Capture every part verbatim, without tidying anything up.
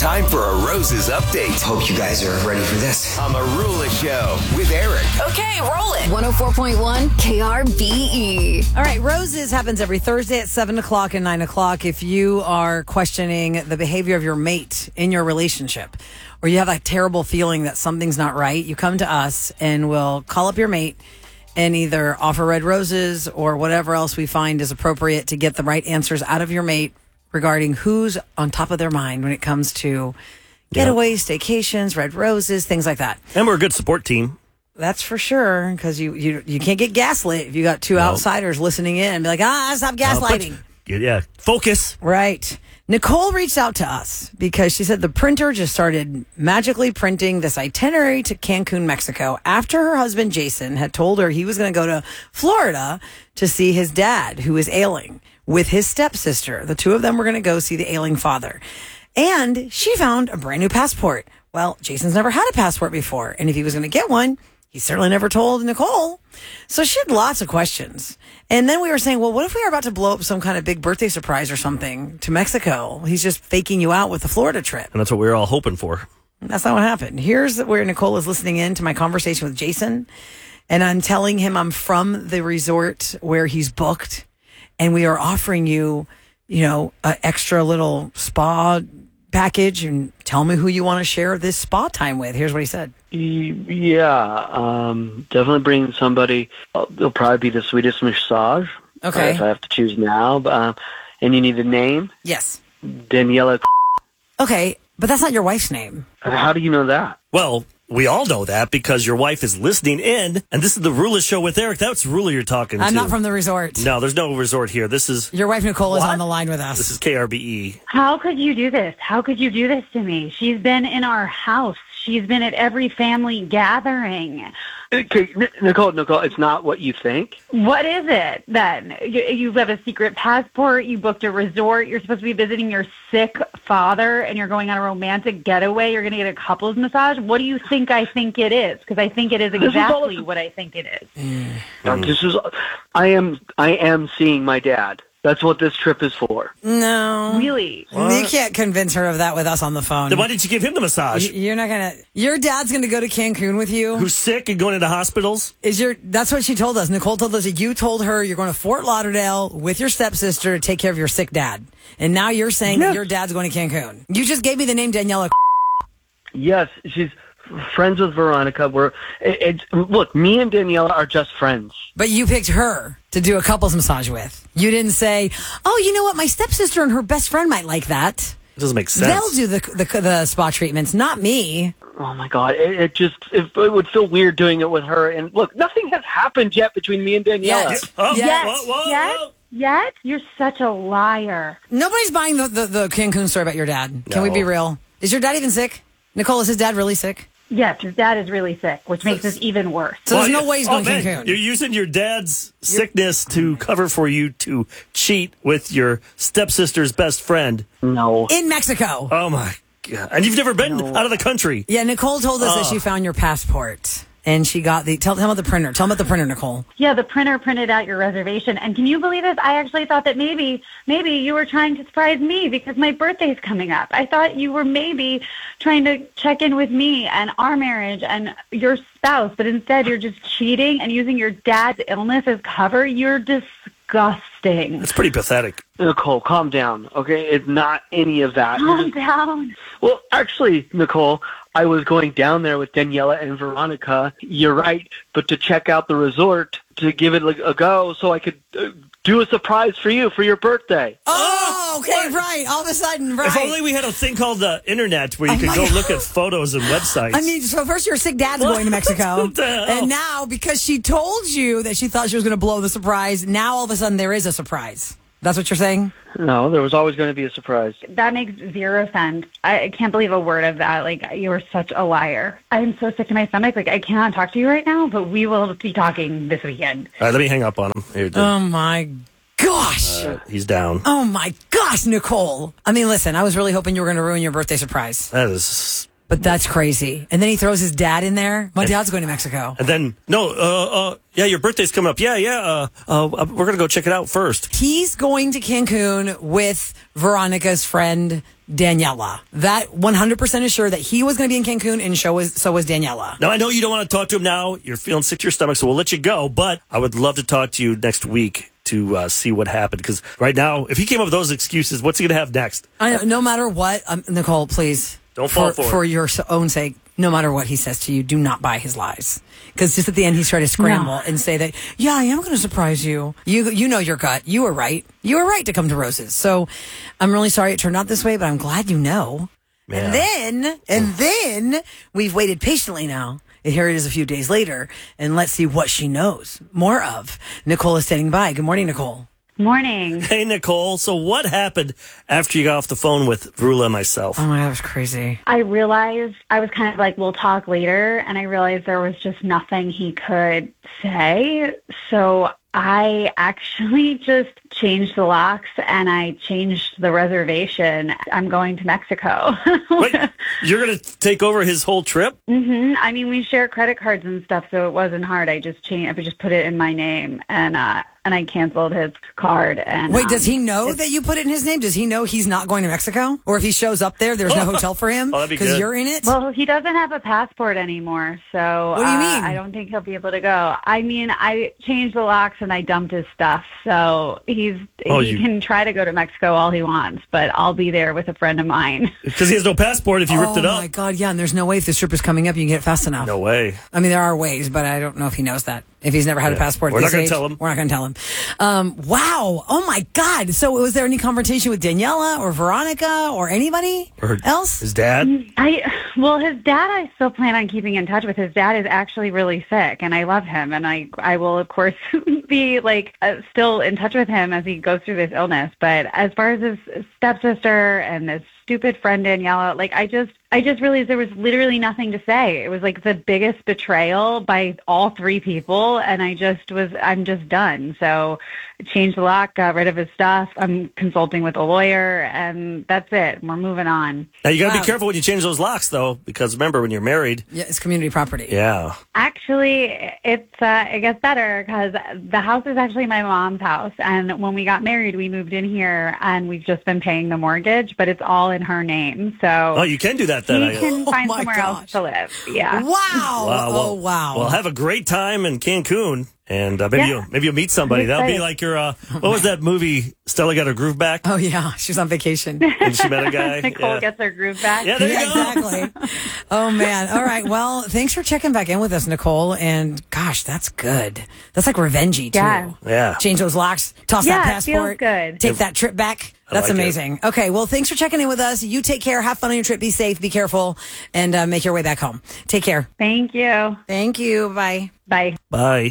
Time for a Roses update. Hope you guys are ready for this. On the Rula Show with Eric. Okay, roll it. one oh four point one K R B E. All right, Roses happens every Thursday at seven o'clock and nine o'clock. If you are questioning the behavior of your mate in your relationship, or you have a terrible feeling that something's not right, you come to us and we'll call up your mate and either offer red roses or whatever else we find is appropriate to get the right answers out of your mate regarding who's on top of their mind when it comes to getaways, staycations, red roses, things like that. And we're a good support team. That's for sure, because you, you you can't get gaslit if you got two No. outsiders listening in and be like, ah, stop gaslighting. Uh, but, yeah, focus. Right. Nicole reached out to us because she said the printer just started magically printing this itinerary to Cancun, Mexico, after her husband, Jason, had told her he was going to go to Florida to see his dad, who is ailing, with his stepsister. The two of them were going to go see the ailing father. And she found a brand new passport. Well, Jason's never had a passport before. And if he was going to get one, he certainly never told Nicole. So she had lots of questions. And then we were saying, well, what if we are about to blow up some kind of big birthday surprise or something to Mexico? He's just faking you out with the Florida trip. And that's what we were all hoping for. That's not what happened. Here's where Nicole is listening in to my conversation with Jason. And I'm telling him I'm from the resort where he's booked. And we are offering you, you know, an extra little spa package, and tell me who you want to share this spa time with. Here's what he said. Yeah, um, definitely bring somebody. Uh, it'll probably be the Swedish massage. Okay. Uh, if I have to choose now. But, um, and you need a name? Yes. Daniela. Okay, but that's not your wife's name. How do you know that? Well, we all know that because your wife is listening in, and this is the Rula Show with Eric. That's Rula you're talking I'm to. not from the resort. No, there's no resort here. This is... Your wife, Nicole, is What? on the line with us. This is K R B E. How could you do this? How could you do this to me? She's been in our house. She's been at every family gathering. Okay, N- Nicole, Nicole, it's not what you think. What is it then? You, you have a secret passport. You booked a resort. You're supposed to be visiting your sick father, and you're going on a romantic getaway. You're going to get a couples massage. What do you think I think it is? Because I think it is This is all- exactly what I think it is. Uh, This is. I am. I am seeing my dad. That's what this trip is for. No. Really? You can't convince her of that with us on the phone. Then why did you give him the massage? Y- You're not going to... Your dad's going to go to Cancun with you? Who's sick and going into hospitals? Is your? That's what she told us. Nicole told us that you told her you're going to Fort Lauderdale with your stepsister to take care of your sick dad. And now you're saying Yes. that your dad's going to Cancun. You just gave me the name Daniela. Yes, she's friends with Veronica. We're. It, it's look. Me and Daniela are just friends. But you picked her to do a couples massage with. You didn't say, oh, you know what? My stepsister and her best friend might like that. It doesn't make sense. They'll do the, the the spa treatments, not me. Oh my God! It, it just it, it would feel weird doing it with her. And look, nothing has happened yet between me and Daniela. Yes. Oh, Yes. whoa, whoa, Yet? whoa. Yet? You're such a liar. Nobody's buying the, the, the Cancun story about your dad. Can we No. be real? Is your dad even sick? Nicole, is his dad really sick? Yes, his dad is really sick, which makes this even worse. So there's Well, no way he's oh, going to man, Cancun. You're using your dad's sickness to cover for you to cheat with your stepsister's best friend. No. In Mexico. Oh, my God. And you've never been out of the country. Yeah, Nicole told us that Oh. she found your passport. And she got the... Tell, tell me about the printer. Tell me about the printer, Nicole. Yeah, the printer printed out your reservation. And can you believe this? I actually thought that maybe, maybe you were trying to surprise me because my birthday's coming up. I thought you were maybe trying to check in with me and our marriage and your spouse, but instead you're just cheating and using your dad's illness as cover. You're disgusting. It's pretty pathetic. Nicole, calm down. Okay, it's not any of that. You're Calm just- down. Well, actually, Nicole, I was going down there with Daniela and Veronica. You're right, but to check out the resort, to give it a go so I could uh, do a surprise for you for your birthday. Oh, okay, right. All of a sudden, right. If only we had a thing called the internet where you Oh could my go God. look at photos and websites. I mean, so first your sick dad's going to Mexico. What the hell? And now, because she told you that she thought she was going to blow the surprise, now all of a sudden there is a surprise. That's what you're saying? No, there was always going to be a surprise. That makes zero sense. I I can't believe a word of that. Like, you are such a liar. I'm so sick to my stomach. Like, I cannot talk to you right now, but we will be talking this weekend. All right, let me hang up on him. Here, dude. Oh, my gosh. Uh, he's down. Oh, my gosh, Nicole. I mean, listen, I was really hoping you were going to ruin your birthday surprise. That is But that's crazy. And then he throws his dad in there. My dad's going to Mexico. And then, no, uh, uh, yeah, your birthday's coming up. Yeah, yeah, uh, uh, we're going to go check it out first. He's going to Cancun with Veronica's friend, Daniela. That one hundred percent is sure that he was going to be in Cancun, and so was, so was Daniela. Now, I know you don't want to talk to him now. You're feeling sick to your stomach, so we'll let you go. But I would love to talk to you next week to uh, see what happened. Because right now, if he came up with those excuses, what's he going to have next? I know, no matter what, um, Nicole, please. Don't fall for, for it. For your own sake, no matter what he says to you, do not buy his lies. Because just at the end, he's trying to scramble No. and say that, yeah, I am going to surprise you. You you know your gut. You were right. You were right to come to Rose's. So I'm really sorry it turned out this way, but I'm glad you know. Yeah. And then, and then we've waited patiently now. And here it is a few days later, and let's see what she knows more of. Nicole is standing by. Good morning, Nicole. Morning. Hey, Nicole. So what happened after you got off the phone with Verula and myself? Oh, my God, that was crazy. I realized, I was kind of like, we'll talk later. And I realized there was just nothing he could say. So I actually just changed the locks and I changed the reservation. I'm going to Mexico. Wait, you're going to take over his whole trip? hmm I mean, we share credit cards and stuff, so it wasn't hard. I just changed, I just put it in my name and, uh, and I canceled his card. And Wait, does he um, know it's- that you put it in his name? Does he know he's not going to Mexico? Or if he shows up there, there's no hotel for him Oh, that'd be because good. you're in it? Well, he doesn't have a passport anymore, so What do you uh, mean? I don't think he'll be able to go. I mean, I changed the locks and I dumped his stuff, so he's Oh, he you- can try to go to Mexico all he wants, but I'll be there with a friend of mine. Because he has no passport if you ripped oh it up. my God, yeah, and there's no way if this trip is coming up, you can get it fast enough. No way. I mean, there are ways, but I don't know if he knows that. If he's never had a Yeah. passport, at We're not this gonna age, tell him. We're not going to tell him. Um, wow. Oh my God. So was there any confrontation with Daniela or Veronica or anybody Or else? his dad? I well, his dad, I still plan on keeping in touch with. His dad is actually really sick, and I love him, and I I will of course be like uh, still in touch with him as he goes through this illness. But as far as his stepsister and this stupid friend Daniela, like I just I just realized there was literally nothing to say. It was like the biggest betrayal by all three people, and I just was I'm just done. So I changed the lock, got rid of his stuff. I'm consulting with a lawyer, and that's it. We're moving on. Now, you got to Wow. be careful when you change those locks, though, because remember, when you're married, Yeah, it's community property. yeah. Actually, it's uh, it gets better because the house is actually my mom's house, and when we got married, we moved in here, and we've just been paying the mortgage, but it's all in her name. So Oh, you can do that then. he I- can Oh find my somewhere gosh. else to live. Yeah. Wow. Wow, oh, well- wow. Well, have a great time in Cancun, and uh, maybe Yeah. you'll maybe you'll meet somebody. I'm That'll be excited. like your uh, what was that movie? Stella got her groove back, oh, yeah. She's on vacation. and she met a guy. Nicole yeah. gets her groove back. Yeah, there you Yeah, go. exactly. Oh, man. All right. Well, thanks for checking back in with us, Nicole. And gosh, that's good. That's like revengey, too. Yeah. Yeah. Change those locks, toss Yeah, that it feels passport, good. take that trip back. I That's like it. amazing. Okay. Well, thanks for checking in with us. You take care. Have fun on your trip. Be safe. Be careful. And uh, make your way back home. Take care. Thank you. Thank you. Bye. Bye. Bye.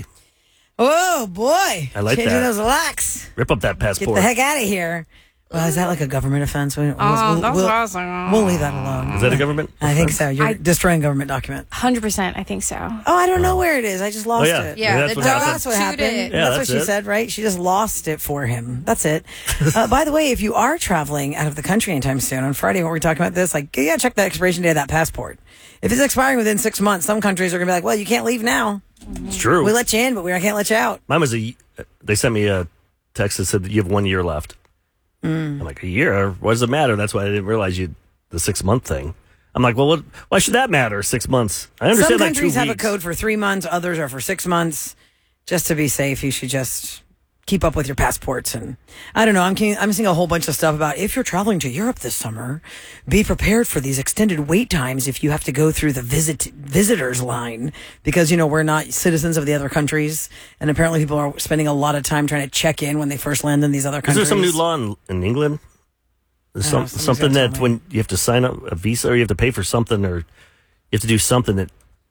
Oh, boy. I like Changing that. those locks. Rip up that Get passport. the heck out of here. Well, is that like a government offense? We'll, Oh, we'll, that's we'll, what I was like, oh. we'll leave that alone. Is that a government? I think offense? so. You're I- destroying government document. one hundred percent, I think so. Oh, I don't know where it is. I just lost yeah. it. Yeah, that's the what No, dog happened. that's what chewed happened. it. Yeah, that's, that's what she it. said, right? She just lost it for him. That's it. uh, by the way, if you are traveling out of the country anytime soon, on Friday, when we're talking about this, like, yeah, check the expiration date of that passport. If it's expiring within six months, some countries are going to be like, well, you can't leave now. It's true. We let you in, but we can't let you out. Mine was a. They sent me a text that said that you have one year left. Mm. I'm like, a year? What does it matter? That's why I didn't realize you the six month thing. I'm like, well, what, why should that matter? Six months. I understand Some like two countries have a weeks. code for three months, others are for six months. Just to be safe, you should just keep up with your passports. And I don't know, I'm I'm seeing a whole bunch of stuff about if you're traveling to Europe this summer, be prepared for these extended wait times if you have to go through the visit visitors line because, you know, we're not citizens of the other countries. And apparently people are spending a lot of time trying to check in when they first land in these other Is countries. there some new law in, in England? There's I some, don't know, somebody's something gotta that tell me. when you have to sign up a visa or you have to pay for something or you have to do something that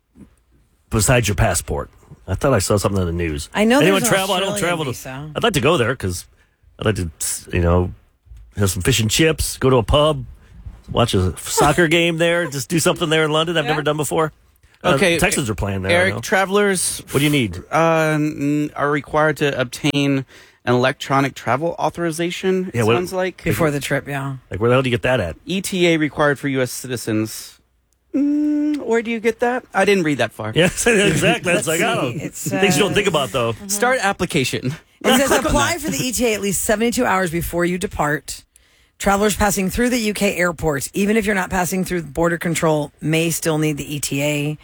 besides your passport. I thought I saw something in the news. I know Anyone there's an travel? I don't Australian travel. To, visa. I'd like to go there because I'd like to, you know, have some fish and chips, go to a pub, watch a soccer game there, just do something there in London I've never done before. Uh, Okay, Texans are playing there. I know. Eric, travelers What do you need? uh, n- are required to obtain an electronic travel authorization, it Yeah, what- sounds like. Before the trip, yeah. Like, where the hell do you get that at? E T A required for U S citizens. Mm, where do you get that? I didn't read that far. Yes, exactly. It's like, I don't. It's, Things you don't uh, think about, though. Start application. It says apply for the E T A at least seventy-two hours before you depart. Travelers passing through the U K airports, even if you're not passing through border control, may still need the E T A.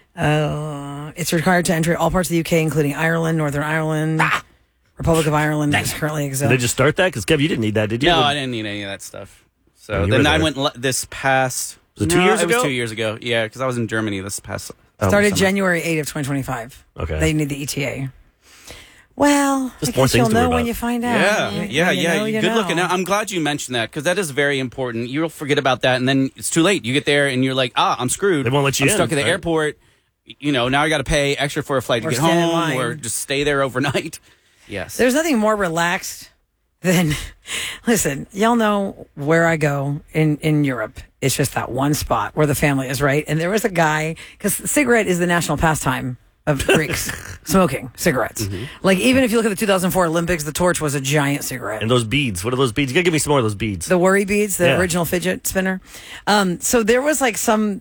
Uh, it's required to enter all parts of the U K, including Ireland, Northern Ireland, ah! Republic of Ireland is currently exempt. Did they just start that? Because, Kev, you didn't need that, did you? No, I didn't need any of that stuff. So you then were I there. went le- this past... Was it two no, years it ago? was two years ago. Yeah, because I was in Germany this past... oh, Started summer. January eighth of twenty twenty-five. Okay. They need the E T A. Well, Just I more guess things you'll to worry know when about. you find out. Yeah, You- yeah, you yeah. know, you Good know. looking. I'm glad you mentioned that because that is very important. You'll forget about that, and then it's too late. You get there, and you're like, ah, I'm screwed. They won't let you I'm in, stuck at the right? airport. You know, now I got to pay extra for a flight Or to get stand in home, line. or just stay there overnight. Yes. There's nothing more relaxed than, listen, y'all know where I go in, in Europe. It's just that one spot where the family is, right? And there was a guy, because cigarette is the national pastime of Greeks, smoking cigarettes. Mm-hmm. Like, even if you look at the two thousand four Olympics, the torch was a giant cigarette. And those beads. What are those beads? You got to give me some more of those beads. The worry beads, the Yeah. original fidget spinner. Um, so there was like some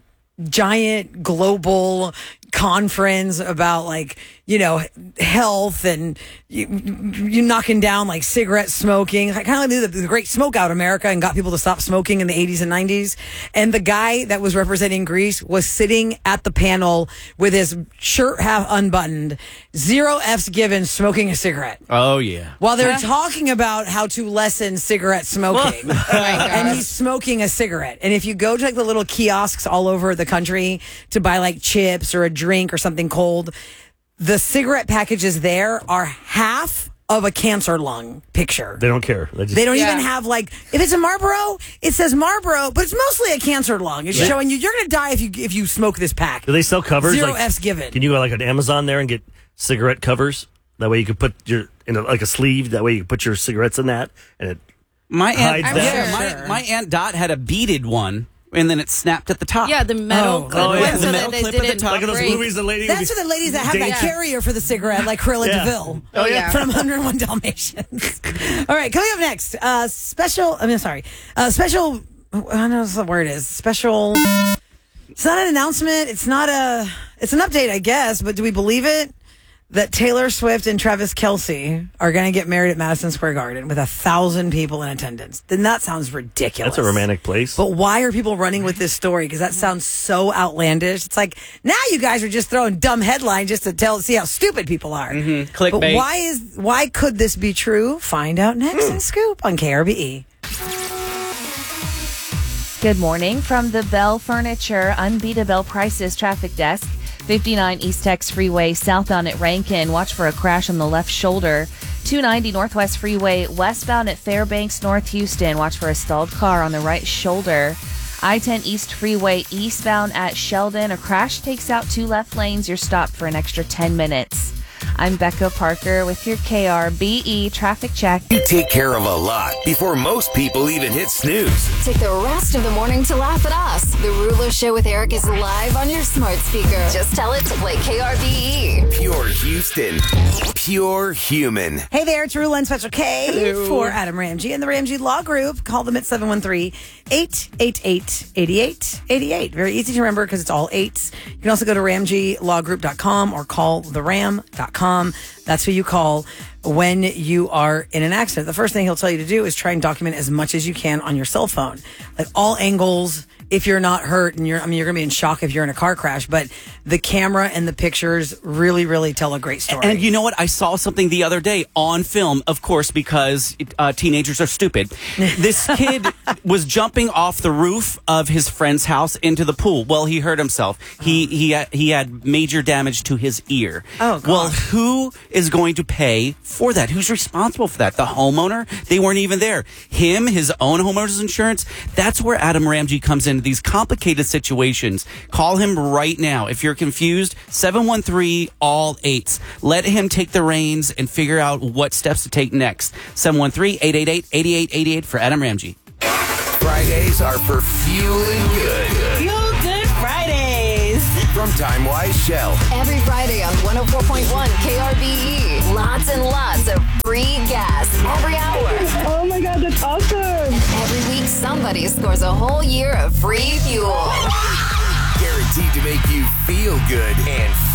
giant global conference about like, you know, health and you, you knocking down like cigarette smoking. I kind of did the, the Great Smoke Out America and got people to stop smoking in the eighties and nineties. And the guy that was representing Greece was sitting at the panel with his shirt half unbuttoned, zero F's given, smoking a cigarette. Oh yeah. While they're talking about how to lessen cigarette smoking. And he's smoking a cigarette. And if you go to like the little kiosks all over the country to buy like chips or a drink or something cold, the cigarette packages there are half of a cancer lung picture. They don't care. They, just, They don't Yeah. even have like, if it's a Marlboro, it says Marlboro, but it's mostly a cancer lung. It's Yeah. showing you you're going to die if you if you smoke this pack. Do they sell covers? Zero like, F's given. Can you go like on Amazon there and get cigarette covers? That way you could put your in a, like a sleeve. That way you can put your cigarettes in that, and it My aunt, hides I'm that. yeah, sure. my, my aunt Dot had a beaded one, and then it snapped at the top. Yeah, the metal Oh, clip oh, yeah. one The so metal that they clip at the didn't top. Like in those break. movies, the lady. That's for the ladies that have that Yeah. carrier for the cigarette, like Cruella Yeah. DeVille. Oh, yeah. From one oh one Dalmatians. All right, coming up next, uh, special, I mean, sorry, uh, special, I don't know what the word is, special, it's not an announcement, it's not a, it's an update, I guess, but do we believe it? That Taylor Swift and Travis Kelce are going to get married at Madison Square Garden with a thousand people in attendance. Then that sounds ridiculous. That's a romantic place. But why are people running with this story? Because that sounds so outlandish. It's like, now you guys are just throwing dumb headlines just to tell, see how stupid people are. Mhm. But Clickbait. why is why could this be true? Find out next in Scoop on K R B E. Good morning from the Bell Furniture Unbeatable Prices Traffic Desk. fifty-nine East Tex Freeway southbound at Rankin. Watch for a crash on the left shoulder. two ninety Northwest Freeway westbound at Fairbanks North Houston. Watch for a stalled car on the right shoulder. I ten East Freeway eastbound at Sheldon. A crash takes out two left lanes. You're stopped for an extra ten minutes. I'm Becca Parker with your K R B E traffic check. You take care of a lot before most people even hit snooze. Take the rest of the morning to laugh at us. The Rulo Show with Eric is live on your smart speaker. Just tell it to play K R B E. Pure Houston. Pure human. Hey there, it's Rula and Special K for Adam Ramsey and the Ramsey Law Group. Call them at seven one three, eight eight eight, eight eight eight eight. Very easy to remember because it's all eights. You can also go to ramsey law group dot com or call the ram dot com. That's who you call when you are in an accident. The first thing he'll tell you to do is try and document as much as you can on your cell phone. Like all angles, if you're not hurt, and you're, I mean, you're going to be in shock if you're in a car crash, but the camera and the pictures really, really tell a great story. And you know what? I saw something the other day on film, of course, because uh, teenagers are stupid. This kid was jumping off the roof of his friend's house into the pool. Well, he hurt himself. He he had, he had major damage to his ear. Oh, gosh. Well, who is going to pay for that? Who's responsible for that? The homeowner? They weren't even there. Him, his own homeowner's insurance? That's where Adam Ramsey comes into these complicated situations. Call him right now. If you're confused, seven one three, all eights. Let him take the reins and figure out what steps to take next. seven one three, eight eight eight, eight eight eight eight for Adam Ramsey. Fridays are for fueling good. Feel Good Fridays. From Time Wise Shell. Every Friday on one oh four point one K R B E. Lots and lots of free gas every hour. Oh my God, that's awesome. And every week, somebody scores a whole year of free fuel. guaranteed to make you feel good and